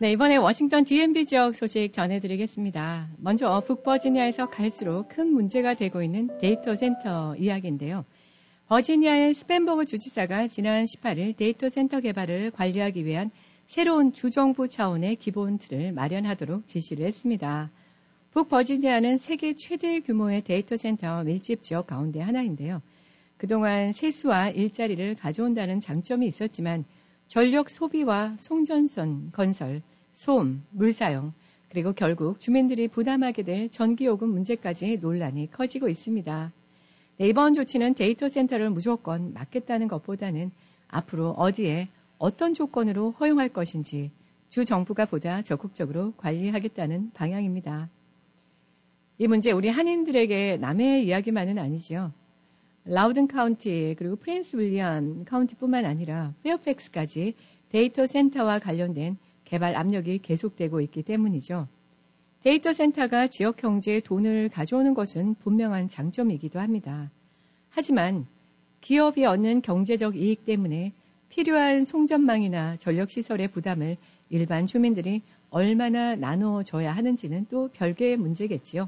네, 이번에 워싱턴 DMV 지역 소식 전해드리겠습니다. 먼저 북버지니아에서 갈수록 큰 문제가 되고 있는 데이터 센터 이야기인데요. 버지니아의 스펜버그 주지사가 지난 18일 데이터 센터 개발을 관리하기 위한 새로운 주정부 차원의 기본 틀을 마련하도록 지시를 했습니다. 북버지니아는 세계 최대 규모의 데이터 센터 밀집 지역 가운데 하나인데요. 그동안 세수와 일자리를 가져온다는 장점이 있었지만 전력 소비와 송전선 건설, 소음, 물 사용, 그리고 결국 주민들이 부담하게 될 전기요금 문제까지 논란이 커지고 있습니다. 네, 이번 조치는 데이터 센터를 무조건 막겠다는 것보다는 앞으로 어디에 어떤 조건으로 허용할 것인지 주 정부가 보다 적극적으로 관리하겠다는 방향입니다. 이 문제 우리 한인들에게 남의 이야기만은 아니죠. 라우든 카운티 그리고 프린스 윌리엄 카운티뿐만 아니라 페어팩스까지 데이터 센터와 관련된 개발 압력이 계속되고 있기 때문이죠. 데이터 센터가 지역 경제에 돈을 가져오는 것은 분명한 장점이기도 합니다. 하지만 기업이 얻는 경제적 이익 때문에 필요한 송전망이나 전력시설의 부담을 일반 주민들이 얼마나 나눠줘야 하는지는 또 별개의 문제겠지요.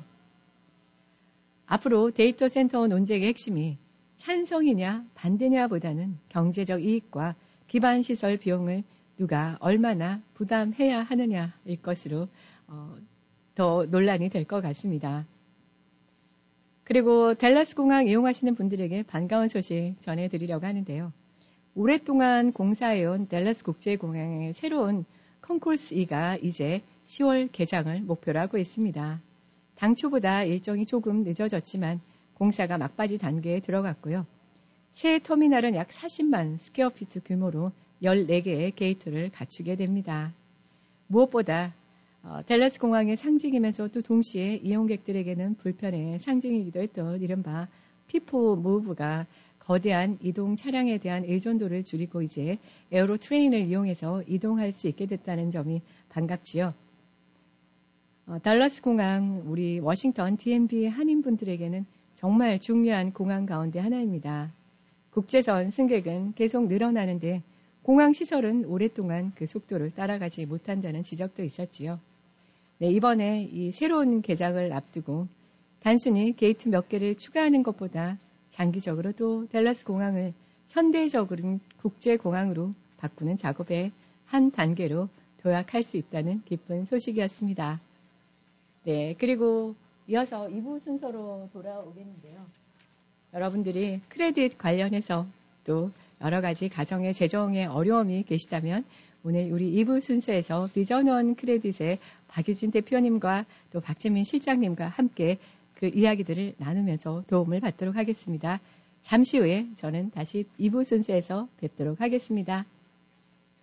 앞으로 데이터 센터 논쟁의 핵심이 찬성이냐 반대냐보다는 경제적 이익과 기반 시설 비용을 누가 얼마나 부담해야 하느냐일 것으로 더 논란이 될 것 같습니다. 그리고 댈러스 공항 이용하시는 분들에게 반가운 소식 전해드리려고 하는데요. 오랫동안 공사해온 댈러스 국제공항의 새로운 컨코스 2가 이제 10월 개장을 목표로 하고 있습니다. 당초보다 일정이 조금 늦어졌지만 공사가 막바지 단계에 들어갔고요. 새 터미널은 약 40만 스퀘어피트 규모로 14개의 게이트를 갖추게 됩니다. 무엇보다 댈러스 공항의 상징이면서 또 동시에 이용객들에게는 불편의 상징이기도 했던 이른바 피포 무브가 거대한 이동 차량에 대한 의존도를 줄이고 이제 에어로 트레인을 이용해서 이동할 수 있게 됐다는 점이 반갑지요. 댈러스 공항, 우리 워싱턴 DMV 한인분들에게는 정말 중요한 공항 가운데 하나입니다. 국제선 승객은 계속 늘어나는데 공항 시설은 오랫동안 그 속도를 따라가지 못한다는 지적도 있었지요. 네, 이번에 이 새로운 개장을 앞두고 단순히 게이트 몇 개를 추가하는 것보다 장기적으로 또 댈러스 공항을 현대적인 국제공항으로 바꾸는 작업의 한 단계로 도약할 수 있다는 기쁜 소식이었습니다. 네, 그리고 이어서 2부 순서로 돌아오겠는데요. 여러분들이 크레딧 관련해서 또 여러 가지 가정의 재정에 어려움이 계시다면 오늘 우리 2부 순서에서 비전원 크레딧의 박유진 대표님과 또 박재민 실장님과 함께 그 이야기들을 나누면서 도움을 받도록 하겠습니다. 잠시 후에 저는 다시 2부 순서에서 뵙도록 하겠습니다.